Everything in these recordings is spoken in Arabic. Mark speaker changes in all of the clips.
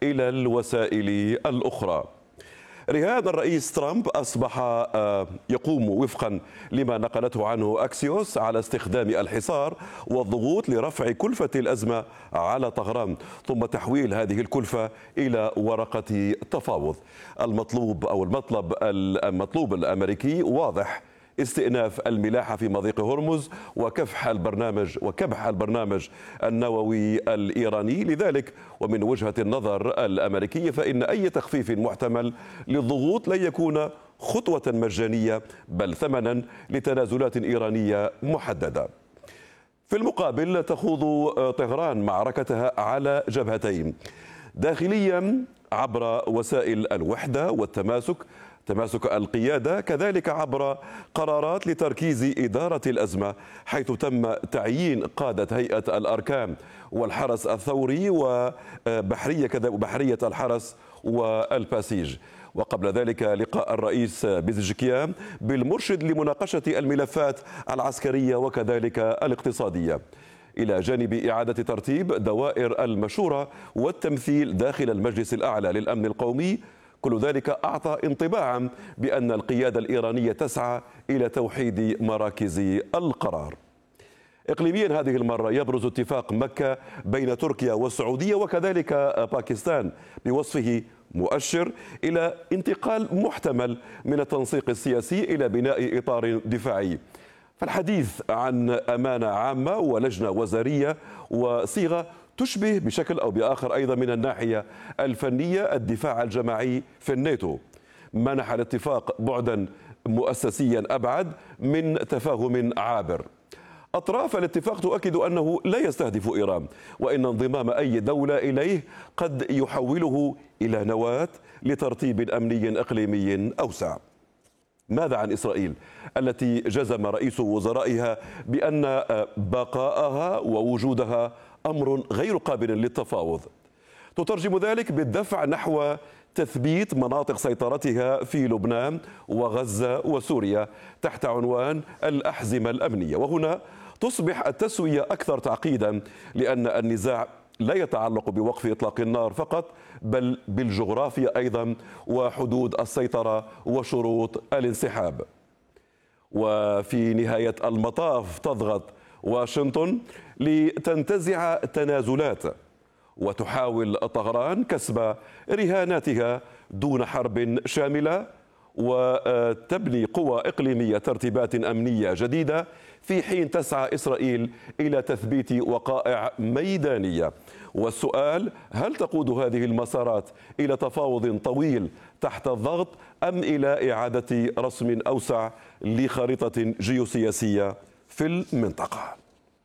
Speaker 1: إلى الوسائل الأخرى. رهان الرئيس ترامب أصبح يقوم وفقا لما نقلته عنه أكسيوس على استخدام الحصار والضغوط لرفع كلفة الأزمة على طهران، ثم تحويل هذه الكلفة إلى ورقة تفاوض. المطلوب الأمريكي واضح: استئناف الملاحة في مضيق هرمز وكبح البرنامج النووي الإيراني. لذلك ومن وجهة النظر الأمريكية فإن أي تخفيف محتمل للضغوط لن يكون خطوة مجانية بل ثمنا لتنازلات إيرانية محددة. في المقابل تخوض طهران معركتها على جبهتين: داخليا عبر وسائل الوحدة والتماسك، تماسك القيادة، كذلك عبر قرارات لتركيز إدارة الأزمة، حيث تم تعيين قادة هيئة الأركان والحرس الثوري وبحرية الحرس والباسيج. وقبل ذلك لقاء الرئيس بيزجكيان بالمرشد لمناقشة الملفات العسكرية وكذلك الاقتصادية، إلى جانب إعادة ترتيب دوائر المشورة والتمثيل داخل المجلس الأعلى للأمن القومي. كل ذلك أعطى انطباعا بأن القيادة الإيرانية تسعى إلى توحيد مراكز القرار. إقليميا هذه المرة يبرز اتفاق مكة بين تركيا والسعودية وكذلك باكستان بوصفه مؤشر إلى انتقال محتمل من التنسيق السياسي إلى بناء إطار دفاعي. فالحديث عن أمانة عامة ولجنة وزارية وصيغة تشبه بشكل أو بآخر أيضا من الناحية الفنية الدفاع الجماعي في الناتو، منح الاتفاق بعدا مؤسسيا أبعد من تفاهم عابر. أطراف الاتفاق تؤكد أنه لا يستهدف إيران، وإن انضمام أي دولة إليه قد يحوله إلى نواة لترتيب أمني إقليمي أوسع. ماذا عن إسرائيل التي جزم رئيس وزرائها بأن بقاءها ووجودها أمر غير قابل للتفاوض؟ تترجم ذلك بالدفع نحو تثبيت مناطق سيطرتها في لبنان وغزة وسوريا تحت عنوان الأحزمة الأمنية. وهنا تصبح التسوية أكثر تعقيدا، لأن النزاع لا يتعلق بوقف إطلاق النار فقط بل بالجغرافيا أيضا وحدود السيطرة وشروط الانسحاب. وفي نهاية المطاف تضغط واشنطن لتنتزع تنازلات وتحاول طهران كسب رهاناتها دون حرب شاملة، وتبني قوى إقليمية ترتيبات أمنية جديدة، في حين تسعى إسرائيل إلى تثبيت وقائع ميدانية. والسؤال: هل تقود هذه المسارات إلى تفاوض طويل تحت الضغط أم إلى إعادة رسم أوسع لخريطة جيوسياسية في المنطقة؟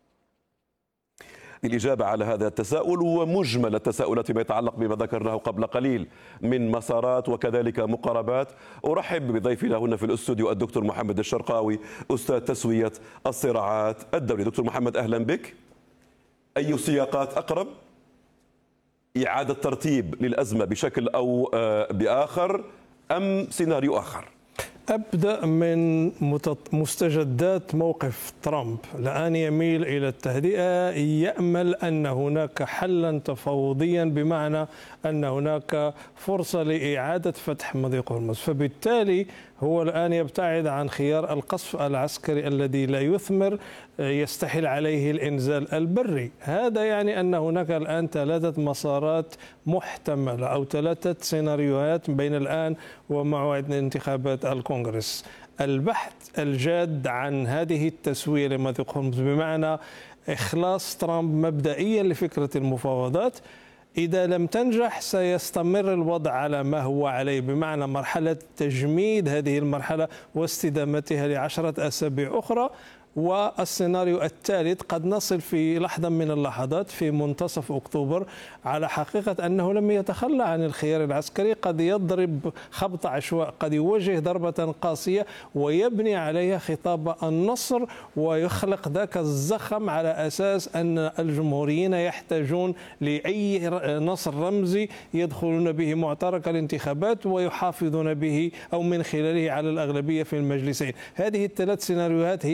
Speaker 1: للإجابة على هذا التساؤل ومجمل التساؤلات ما يتعلق بما ذكرناه قبل قليل من مسارات وكذلك مقاربات، أرحب بضيفنا هنا في الاستوديو الدكتور محمد الشرقاوي، أستاذ تسوية الصراعات الدولي. دكتور محمد أهلا بك. أي سياقات أقرب؟ إعادة ترتيب للأزمة بشكل أو بآخر أم سيناريو آخر؟
Speaker 2: أبدأ من مستجدات موقف ترامب. الآن يميل إلى التهدئة، يأمل أن هناك حلا تفاوضيا، بمعنى أن هناك فرصة لإعادة فتح مضيق هرمز. فبالتالي هو الآن يبتعد عن خيار القصف العسكري الذي لا يثمر، يستحيل عليه الإنزال البري. هذا يعني أن هناك الآن 3 مسارات محتملة أو 3 سيناريوهات بين الآن وموعد انتخابات الكونغرس. البحث الجاد عن هذه التسوية لمضيق هرمز، بمعنى إخلاص ترامب مبدئيا لفكرة المفاوضات. إذا لم تنجح سيستمر الوضع على ما هو عليه، بمعنى مرحلة تجميد هذه المرحلة واستدامتها ل10 أسابيع أخرى. والسيناريو الثالث قد نصل في لحظة من اللحظات في منتصف أكتوبر على حقيقة أنه لم يتخلى عن الخيار العسكري، قد يضرب خبط عشواء، قد يوجه ضربة قاسية ويبني عليها خطاب النصر ويخلق ذاك الزخم على أساس أن الجمهوريين يحتاجون لأي نصر رمزي يدخلون به معترك الانتخابات ويحافظون به أو من خلاله على الأغلبية في المجلسين. هذه ال3 سيناريوهات هي المرتبطة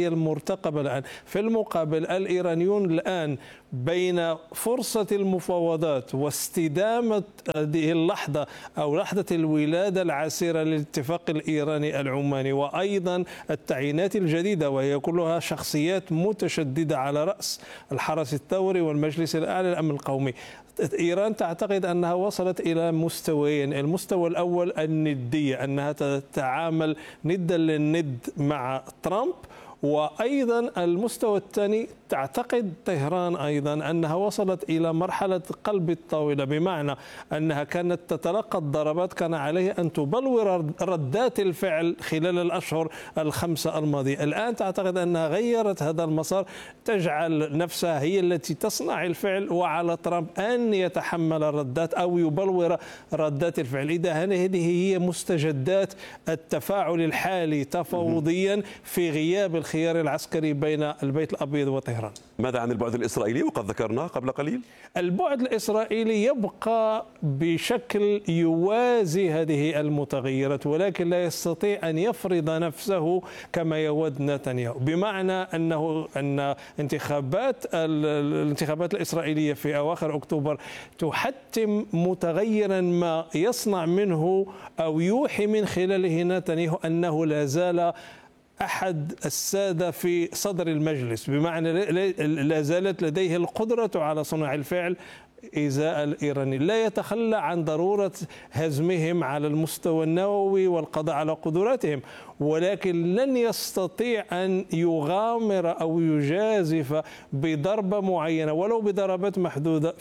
Speaker 2: مرتقبة الآن. في المقابل الإيرانيون الآن بين فرصة المفاوضات واستدامة هذه اللحظة أو لحظة الولادة العسيرة للاتفاق الإيراني العماني، وأيضا التعيينات الجديدة وهي كلها شخصيات متشددة على رأس الحرس الثوري والمجلس الأعلى للأمن القومي. إيران تعتقد أنها وصلت إلى مستويين: المستوى الأول الندية، أنها تتعامل ندا للند مع ترامب، وأيضا المستوى الثاني تعتقد طهران أيضا أنها وصلت إلى مرحلة قلب الطاولة، بمعنى أنها كانت تتلقى الضربات كان عليه أن تبلور ردات الفعل خلال الأشهر الخمسة الماضية. الآن تعتقد أنها غيرت هذا المسار، تجعل نفسها هي التي تصنع الفعل وعلى ترامب أن يتحمل الردات أو يبلور ردات الفعل. إذا هذه هي مستجدات التفاعل الحالي تفاوضيا في غياب الخيار العسكري بين البيت الأبيض وطهران.
Speaker 1: ماذا عن البعد الإسرائيلي وقد ذكرناه قبل قليل؟
Speaker 2: البعد الإسرائيلي يبقى بشكل يوازي هذه المتغيرات، ولكن لا يستطيع أن يفرض نفسه كما يود نتنياهو، بمعنى أن الانتخابات الإسرائيلية في أواخر أكتوبر تحتم متغيرا ما يصنع منه أو يوحي من خلاله نتنياهو أنه لا زال أحد السادة في صدر المجلس، بمعنى لا زالت لديه القدرة على صنع الفعل إزاء الإيراني. لا يتخلى عن ضرورة هزمهم على المستوى النووي والقضاء على قدراتهم، ولكن لن يستطيع أن يغامر أو يجازف بضربة معينة ولو بضربات محدودة.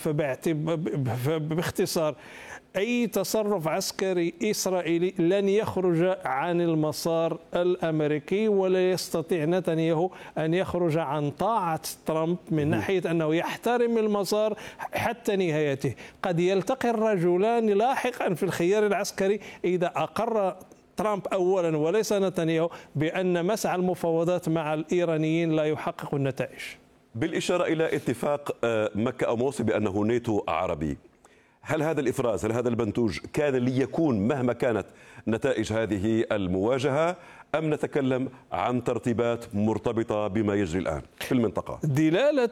Speaker 2: فباختصار أي تصرف عسكري إسرائيلي لن يخرج عن المسار الأمريكي، ولا يستطيع نتنياهو أن يخرج عن طاعة ترامب من ناحية أنه يحترم المسار حتى نهايته. قد يلتقي الرجلان لاحقا في الخيار العسكري إذا أقر ترامب أولا وليس نتنياهو بأن مسعى المفاوضات مع الإيرانيين لا يحقق النتائج.
Speaker 1: بالإشارة إلى اتفاق مكة أو موصي بأنه ناتو عربي، هل هذا الإفراز، هل هذا المنتوج كان ليكون مهما كانت نتائج هذه المواجهة، أم نتكلم عن ترتيبات مرتبطة بما يجري الآن في المنطقة؟
Speaker 2: دلالة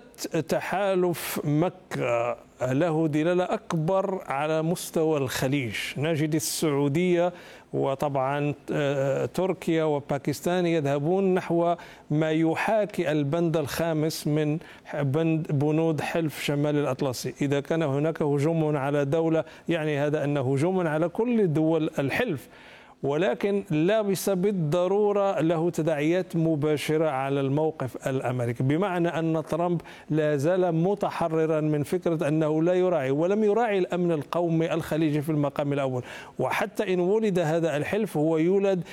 Speaker 2: تحالف مكة له دلالة أكبر على مستوى الخليج. نجد السعودية وطبعا تركيا وباكستان يذهبون نحو ما يحاكي البند الخامس من بنود حلف شمال الأطلسي. إذا كان هناك هجوم على دولة يعني هذا أنه هجوم على كل دول الحلف، ولكن ليس بالضرورة له تداعيات مباشرة على الموقف الأمريكي، بمعنى أن ترامب لا زال متحررا من فكرة أنه لا يراعي ولم يراعي الأمن القومي الخليجي في المقام الأول. وحتى إن ولد هذا الحلف هو يولد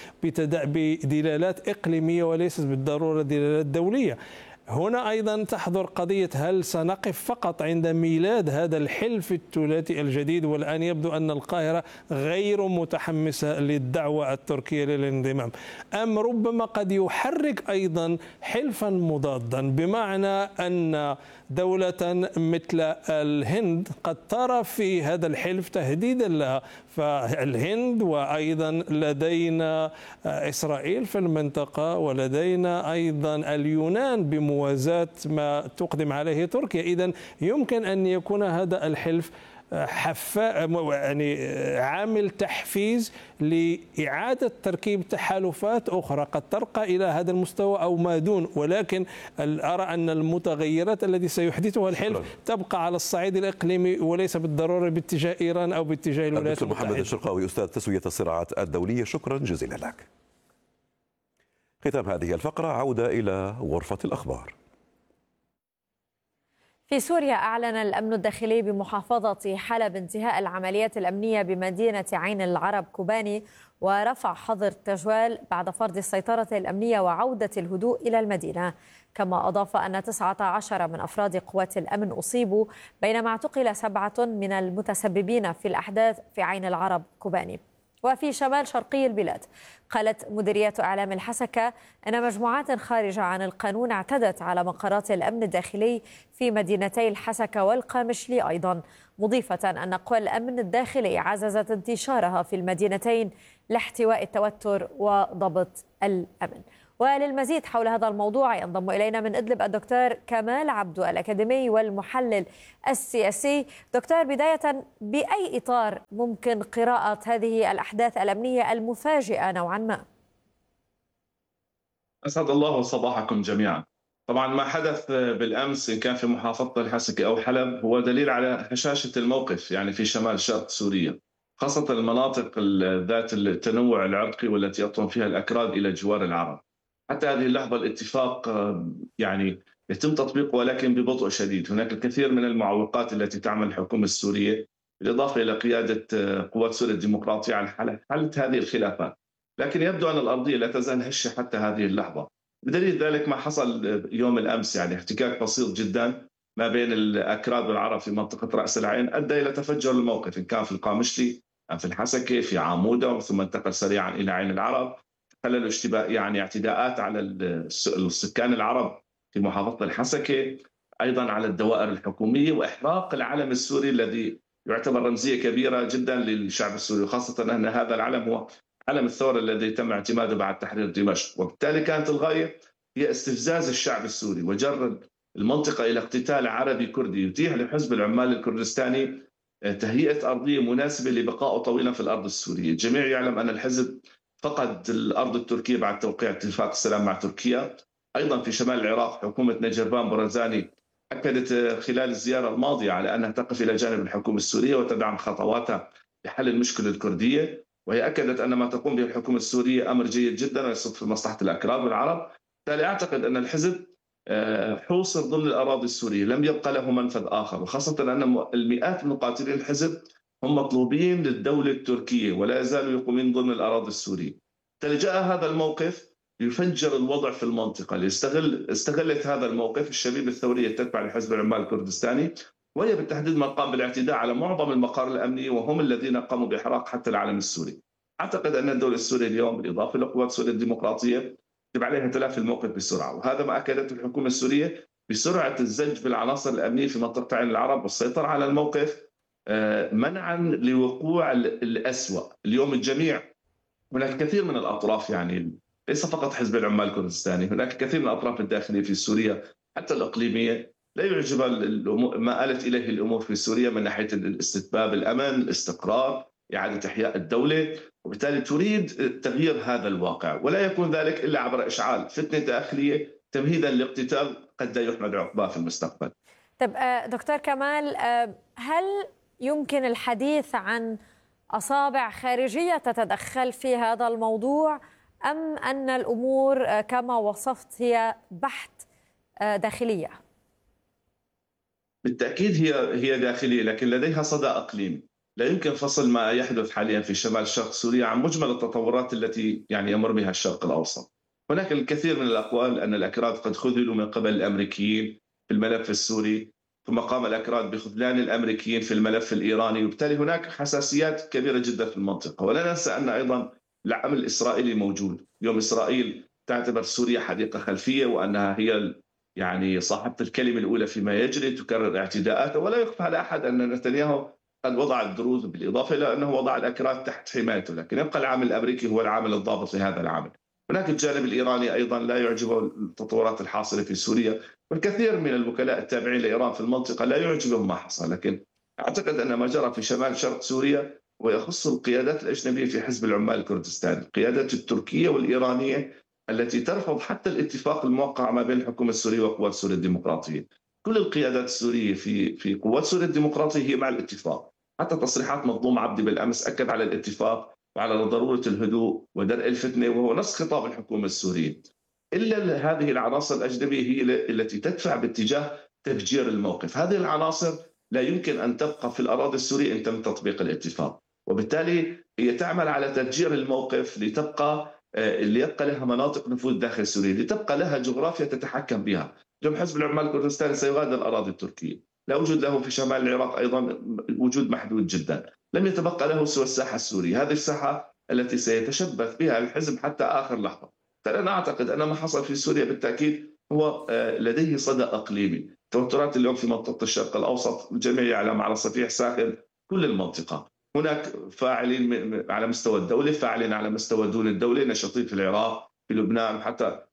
Speaker 2: بدلالات إقليمية وليست بالضرورة دلالات دولية. هنا أيضا تحضر قضية هل سنقف فقط عند ميلاد هذا الحلف الثلاثي الجديد، والآن يبدو أن القاهرة غير متحمسة للدعوة التركية للانضمام، أم ربما قد يحرك أيضا حلفا مضادا، بمعنى أن دولة مثل الهند قد ترى في هذا الحلف تهديدا لها. فالهند وأيضا لدينا إسرائيل في المنطقة، ولدينا أيضا اليونان بموازاة ما تقدم عليه تركيا. إذن يمكن أن يكون هذا الحلف يعني عامل تحفيز لإعادة تركيب تحالفات أخرى قد ترقى إلى هذا المستوى أو ما دون، ولكن أرى أن المتغيرات التي سيحدثها الحلف تبقى على الصعيد الإقليمي وليس بالضرورة باتجاه إيران أو باتجاه الولايات المتحدة.
Speaker 1: محمد الشرقاوي، أستاذ تسوية الصراعات الدولية، شكرا جزيلا لك. ختام هذه الفقرة، عودة إلى غرفة الأخبار.
Speaker 3: في سوريا أعلن الأمن الداخلي بمحافظة حلب انتهاء العمليات الأمنية بمدينة عين العرب كوباني ورفع حظر التجوال بعد فرض السيطرة الأمنية وعودة الهدوء إلى المدينة. كما أضاف أن 19 من أفراد قوات الأمن أصيبوا، بينما اعتقل 7 من المتسببين في الأحداث في عين العرب كوباني. وفي شمال شرقي البلاد قالت مديرية إعلام الحسكة أن مجموعات خارجة عن القانون اعتدت على مقرات الأمن الداخلي في مدينتي الحسكة والقامشلي أيضا، مضيفة أن قوى الأمن الداخلي عززت انتشارها في المدينتين لاحتواء التوتر وضبط الأمن. وللمزيد حول هذا الموضوع ينضم إلينا من إدلب الدكتور كمال عبدو الأكاديمي والمحلل السياسي. دكتور، بداية بأي إطار ممكن قراءة هذه الأحداث الأمنية المفاجئة نوعا ما؟
Speaker 4: أسعد الله صباحكم جميعا. طبعا ما حدث بالأمس إن كان في محافظة الحسكة أو حلب هو دليل على هشاشة الموقف يعني في شمال شرق سوريا، خاصة المناطق ذات التنوع العرقي والتي يطرم فيها الأكراد إلى جوار العرب. حتى هذه اللحظة الاتفاق يعني يتم تطبيقه ولكن ببطء شديد. هناك الكثير من المعوقات التي تعمل الحكومة السورية بالإضافة إلى قيادة قوات سوريا الديمقراطية على حل هذه الخلافات، لكن يبدو أن الأرضية لا تزال هشة حتى هذه اللحظة. بدليل ذلك ما حصل يوم الأمس، يعني احتكاك بسيط جدا ما بين الأكراد والعرب في منطقة رأس العين أدى إلى تفجر الموقف، إن كان في القامشلي أم في الحسكة في عمودة، ثم انتقل سريعا إلى عين العرب. خلل اشتباه يعني اعتداءات على السكان العرب في محافظة الحسكة، أيضا على الدوائر الحكومية، وإحراق العلم السوري الذي يعتبر رمزية كبيرة جدا للشعب السوري، خاصة أن هذا العلم هو علم الثورة الذي تم اعتماده بعد تحرير دمشق. وبالتالي كانت الغاية هي استفزاز الشعب السوري وجر المنطقة إلى اقتتال عربي كردي يتيح لحزب العمال الكردستاني تهيئة أرضية مناسبة لبقائه طويلا في الأرض السورية. الجميع يعلم أن الحزب فقد الأرض التركية بعد توقيع اتفاق السلام مع تركيا. أيضا في شمال العراق حكومة نجربان برزاني أكدت خلال الزيارة الماضية على أنها تقف إلى جانب الحكومة السورية وتدعم خطواتها لحل المشكلة الكردية، وهي أكدت أن ما تقوم به الحكومة السورية أمر جيد جدا ويصب في مصلحة الأكراد والعرب. بالتالي أعتقد أن الحزب حوصر ضمن الأراضي السورية، لم يبقى له منفذ آخر، وخاصة أن المئات من مقاتلين الحزب هم مطلوبين للدولة التركية ولا يزالوا يقومون ضمن الأراضي السورية. بالتالي جاء هذا الموقف ليفجر الوضع في المنطقة. استغلت هذا الموقف الشبيبة الثورية التتبع لحزب العمال الكردستاني، وهي بالتحديد من قام بالاعتداء على معظم المقار الأمنية، وهم الذين قاموا بإحراق حتى العلم السوري. أعتقد أن الدولة السورية اليوم بالإضافة لقوات سوريا الديمقراطية يجب عليها تلافي الموقف بسرعة، وهذا ما أكدته الحكومة السورية بسرعة الزج بالعناصر الأمنية في منطقة عين العرب والسيطرة على الموقف منعا لوقوع الأسوأ. اليوم الجميع، هناك كثير من الأطراف، يعني ليس فقط حزب العمال الكردستاني، هناك كثير من الأطراف الداخلية في سوريا حتى الإقليمية لا يعجب ما آلت إليه الأمور في سوريا من ناحية الاستتباب، الأمن، الاستقرار، إعادة إحياء الدولة، وبالتالي تريد تغيير هذا الواقع، ولا يكون ذلك إلا عبر إشعال فتنة داخلية تمهيدا لاقتتال قد لا يحمد عقباه في المستقبل.
Speaker 3: طب دكتور كمال، هل يمكن الحديث عن أصابع خارجية تتدخل في هذا الموضوع، أم أن الأمور كما وصفت هي بحت داخلية؟
Speaker 4: بالتأكيد هي داخلية، لكن لديها صدى إقليمي. لا يمكن فصل ما يحدث حاليا في شمال شرق سوريا عن مجمل التطورات التي يعني يمر بها الشرق الأوسط. هناك الكثير من الأقوال أن الأكراد قد خذلوا من قبل الأمريكيين في الملف السوري، ثم قام الأكراد بخذلان الأمريكيين في الملف الإيراني، وبالتالي هناك حساسيات كبيرة جدا في المنطقة. ولا ننسى أن أيضا العمل الإسرائيلي موجود. اليوم إسرائيل تعتبر سوريا حديقة خلفية، وأنها هي يعني صاحبة الكلمة الأولى فيما يجري، تكرر اعتداءاته، ولا يخفى على أحد أن نتنياهو قد وضع الدروز، بالإضافة إلى أنه وضع الأكراد تحت حمايته، لكن يبقى العامل الأمريكي هو العامل الضابط لهذا العمل. هناك الجانب الإيراني أيضا لا يعجبه التطورات الحاصلة في سوريا، والكثير من الوكلاء التابعين لإيران في المنطقة لا يعجبهم ما حصل. لكن أعتقد أن ما جرى في شمال شرق سوريا ويخص القيادات الأجنبية في حزب العمال الكردستاني، القيادات التركية والإيرانية التي ترفض حتى الاتفاق الموقع ما بين الحكومة السورية وقوات سوريا الديمقراطية. كل القيادات السورية في قوات سوريا الديمقراطية هي مع الاتفاق. حتى تصريحات مظلوم عبدي بالأمس أكد على الاتفاق وعلى ضرورة الهدوء ودرء الفتنة، وهو نفس خطاب الحكومة السورية. إلا هذه العناصر الأجنبية هي التي تدفع باتجاه تفجير الموقف. هذه العناصر لا يمكن أن تبقى في الأراضي السورية إن تم تطبيق الاتفاق، وبالتالي هي تعمل على تفجير الموقف ليبقى لها مناطق نفوذ داخل سوريا، لتبقى لها جغرافيا تتحكم بها. اليوم حزب العمال الكردستاني سيغادر الأراضي التركية، لا وجود له في شمال العراق، أيضا وجود محدود جدا. لم يتبقى له سوى الساحة السورية، هذه الساحة التي سيتشبث بها الحزب حتى آخر لحظة. فأنا أعتقد أن ما حصل في سوريا بالتأكيد هو لديه صدى إقليمي. توترات اليوم في منطقة الشرق الأوسط الجميع يعلم على صفيح ساخن كل المنطقة. هناك فاعلين على مستوى الدولة، فاعلين على مستوى دون الدولة، نشطين في العراق، في لبنان، حتى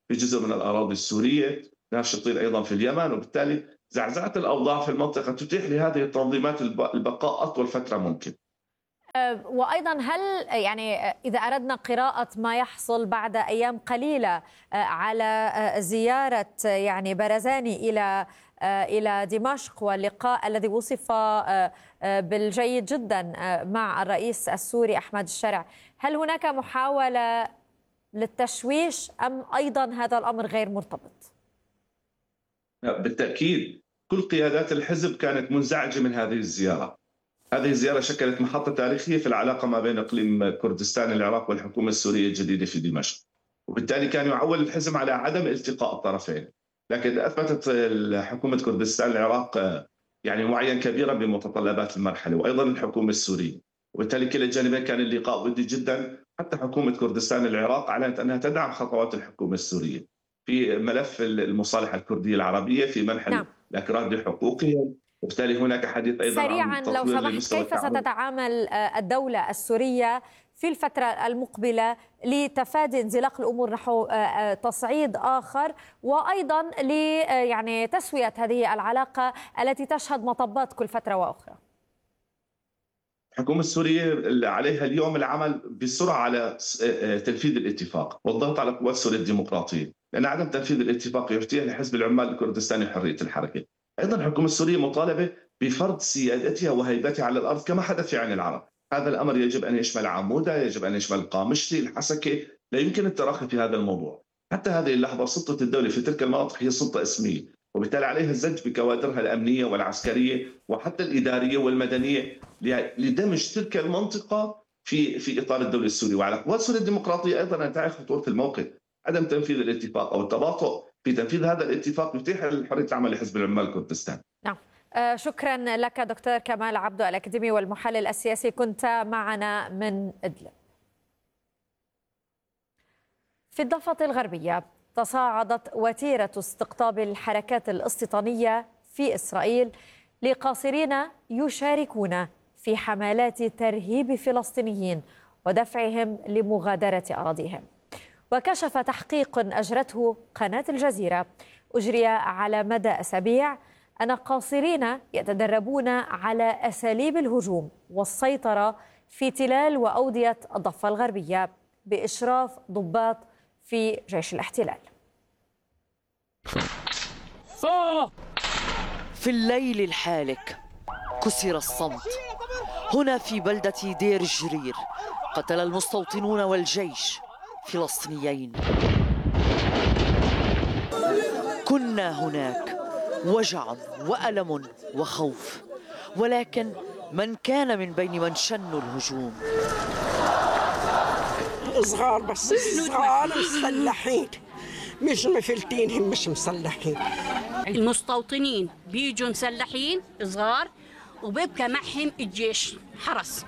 Speaker 4: في جزء من الأراضي السورية، ناشطين أيضا في اليمن، وبالتالي زعزعة الأوضاع في المنطقة تتيح لهذه التنظيمات البقاء أطول فترة ممكن.
Speaker 3: وأيضا هل يعني إذا أردنا قراءة ما يحصل بعد أيام قليلة على زيارة يعني برزاني إلى دمشق واللقاء الذي وصف بالجيد جدا مع الرئيس السوري أحمد الشرع، هل هناك محاولة للتشويش أم أيضا هذا الأمر غير مرتبط؟
Speaker 4: بالتأكيد كل قيادات الحزب كانت منزعجة من هذه الزيارة. هذه الزيارة شكلت محطة تاريخية في العلاقة ما بين إقليم كردستان العراق والحكومة السورية الجديدة في دمشق، وبالتالي كان يعول الحزب على عدم التقاء الطرفين. لكن أثبتت حكومة كردستان العراق يعني وعيا كبيرا بمتطلبات المرحلة، وأيضا الحكومة السورية، وبالتالي كلا الجانبين كان اللقاء ودي جدا. حتى حكومة كردستان العراق أعلنت أنها تدعم خطوات الحكومة السورية في ملف المصالحة الكردية العربية في منح الأكراد لحقوقهم، وبالتالي هناك حديث أيضا
Speaker 3: سريعا لو سمحت، كيف ستتعامل الدولة السورية في الفترة المقبلة لتفادي انزلاق الأمور نحو تصعيد آخر، وأيضا يعني تسوية هذه العلاقة التي تشهد مطبات كل فترة وأخرى؟
Speaker 4: الحكومة السورية عليها اليوم العمل بسرعة على تنفيذ الاتفاق والضغط على قوات سوريا الديمقراطية، لأن عدم تنفيذ الاتفاق يتيح لحزب العمال الكردستاني حرية الحركة. أيضا الحكومة السورية مطالبة بفرض سيادتها وهيبتها على الأرض كما حدث في عين العرب. هذا الأمر يجب أن يشمل عمودة، يجب أن يشمل قامشلي، الحسكة. لا يمكن التراخي في هذا الموضوع. حتى هذه اللحظة سلطة الدولة في تلك المناطق هي سلطة اسمية، وبالتالي عليها الزج بكوادرها الأمنية والعسكرية وحتى الإدارية والمدنية لدمج تلك المنطقة في إطار الدولة السورية. وعلى قوات سوريا الديمقراطية أيضا أن تعرف خطورة الموقف. عدم تنفيذ الاتفاق أو التباطؤ في تنفيذ هذا الاتفاق يتيح حرية العمل لحزب العمال كردستان.
Speaker 3: نعم، شكرا لك دكتور كمال عبدو الأكاديمي والمحلل السياسي، كنت معنا من إدلب. في الضفة الغربية تصاعدت وتيرة استقطاب الحركات الاستيطانية في إسرائيل لقاصرين يشاركون في حملات ترهيب فلسطينيين ودفعهم لمغادرة أراضيهم. وكشف تحقيق أجرته قناة الجزيرة أجري على مدى أسابيع أن قاصرين يتدربون على أساليب الهجوم والسيطرة في تلال وأودية الضفة الغربية بإشراف ضباط في جيش الاحتلال.
Speaker 5: في الليل الحالك كسر الصمت هنا في بلدة دير الجرير. قتل المستوطنون والجيش فلسطينيين. كنا هناك، وجع وألم وخوف، ولكن من كان من بين من شنوا الهجوم؟
Speaker 6: صغار، بس صغار مسلحين، مش مفلتين، هم مش مسلحين.
Speaker 7: المستوطنين بيجوا مسلحين صغار وبيبقى معهم الجيش حرس.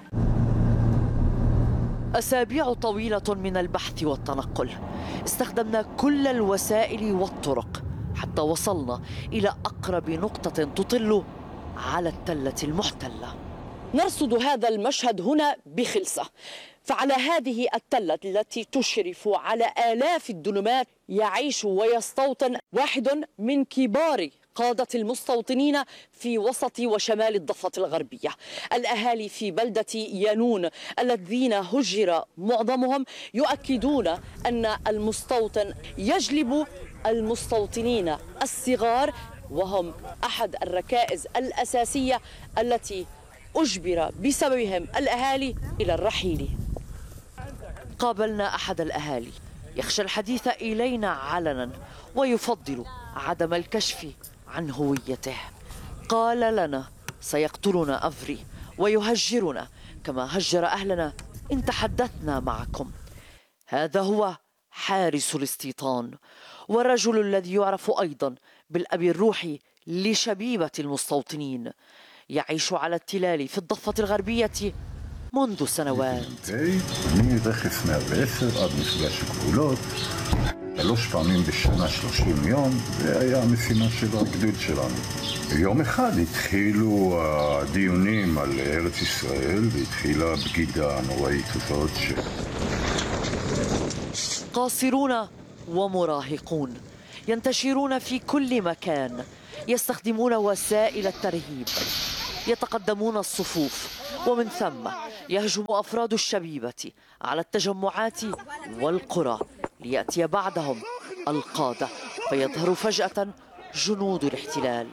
Speaker 5: أسابيع طويلة من البحث والتنقل، استخدمنا كل الوسائل والطرق حتى وصلنا إلى أقرب نقطة تطل على التلة المحتلة.
Speaker 8: نرصد هذا المشهد هنا بخلصة، فعلى هذه التلة التي تشرف على آلاف الدنمات يعيش ويستوطن واحد من كبار قادة المستوطنين في وسط وشمال الضفة الغربية. الأهالي في بلدة يانون الذين هجر معظمهم يؤكدون أن المستوطن يجلب المستوطنين الصغار، وهم أحد الركائز الأساسية التي أجبر بسببهم الأهالي إلى الرحيل.
Speaker 5: قابلنا أحد الأهالي يخشى الحديث إلينا علنا ويفضل عدم الكشف عن هويته. قال لنا سيقتلنا أفري ويهجرنا كما هجر أهلنا إن تحدثنا معكم. هذا هو حارس الاستيطان والرجل الذي يعرف أيضا بالأب الروحي لشبيبة المستوطنين، يعيش على التلال في الضفة الغربية منذ سنوات.
Speaker 9: מרכס 110 עד מפגש הגבולות, 3 פעמים בשנה 30 יום, זה היה המשימה של הגדוד שלנו. יום אחד התחילו הדיונים על ארץ ישראל והתחילה הבגידה הנוראית הזאת.
Speaker 5: قاصرون ومراهقون ينتشرون في كل مكان، يستخدمون وسائل الترهيب، يتقدمون الصفوف، ومن ثم يهجم أفراد الشبيبة على التجمعات والقرى ليأتي بعدهم القادة فيظهر فجأة جنود الاحتلال.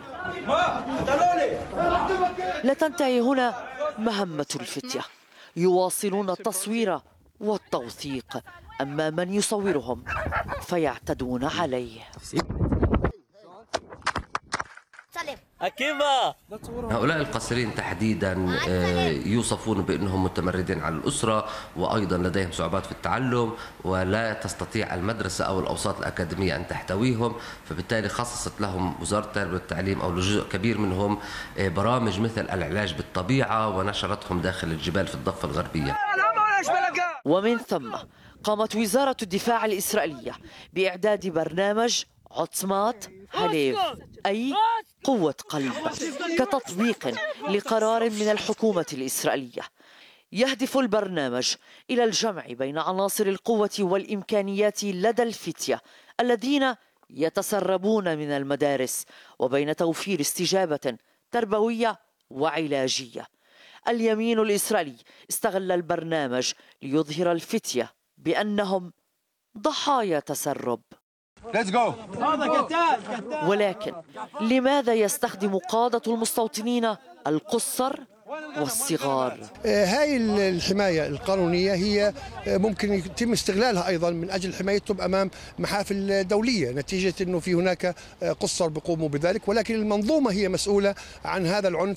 Speaker 5: لا تنتهي هنا مهمة الفتية، يواصلون التصوير والتوثيق، أما من يصورهم فيعتدون عليه.
Speaker 10: هؤلاء القاصرين تحديدا يوصفون بأنهم متمردين على الأسرة، وأيضا لديهم صعوبات في التعلم، ولا تستطيع المدرسة أو الأوساط الأكاديمية أن تحتويهم، فبالتالي خصصت لهم وزارة التربية والتعليم أو لجزء كبير منهم برامج مثل العلاج بالطبيعة، ونشرتهم داخل الجبال في الضفة الغربية.
Speaker 5: ومن ثم قامت وزارة الدفاع الإسرائيلية بإعداد برنامج عظمات هليف، أي قوة قلب، كتطبيق لقرار من الحكومة الإسرائيلية. يهدف البرنامج إلى الجمع بين عناصر القوة والإمكانيات لدى الفتية الذين يتسربون من المدارس، وبين توفير استجابة تربوية وعلاجية. اليمين الإسرائيلي استغل البرنامج ليظهر الفتية بأنهم ضحايا تسرب. ولكن لماذا يستخدم قادة المستوطنين القُصّر والصغار؟
Speaker 11: هاي الحماية القانونية هي ممكن يتم استغلالها أيضا من أجل حمايتهم أمام محافل دولية، نتيجة أنه في هناك قُصّر بيقوموا بذلك، ولكن المنظومة هي مسؤولة عن هذا العنف.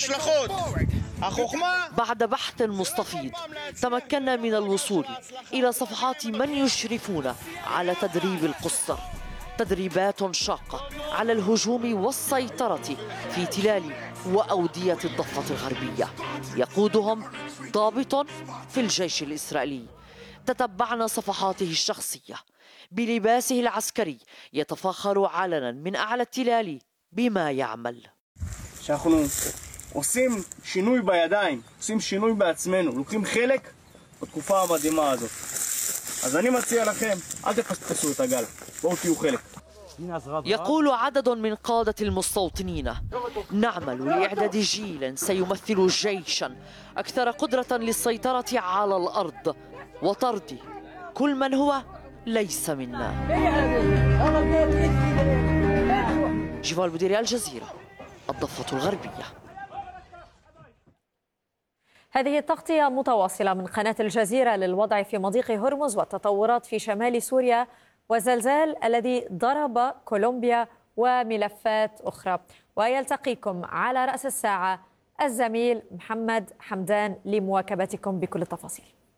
Speaker 5: بعد بحث مستفيض تمكنا من الوصول إلى صفحات من يشرفون على تدريب القُصّر، تدريبات شاقة على الهجوم والسيطرة في تلال وأودية الضفة الغربية، يقودهم ضابط في الجيش الإسرائيلي. تتبعنا صفحاته الشخصية بلباسه العسكري، يتفاخر علنا من أعلى التلال بما يعمل.
Speaker 12: שאנחנו עושים שינוי בידיים, עושים שינוי בעצמנו, לוקחים חלק בתקופה המדהימה הזאת. אז אני מציע לכם, אל תפספסו את הגל, בואו תהיו חלק.
Speaker 5: يقول عدد من قادة المستوطنين: نعمل لإعداد جيل سيمثل جيشا أكثر قدرة للسيطرة على الأرض وطرد كل من هو ليس منا. جيفال بوديري، الجزيرة، الضفة الغربية.
Speaker 3: هذه التغطية متواصلة من قناة الجزيرة للوضع في مضيق هرمز والتطورات في شمال سوريا والزلزال الذي ضرب كولومبيا وملفات أخرى. ويلتقيكم على رأس الساعة الزميل محمد حمدان لمواكبتكم بكل التفاصيل.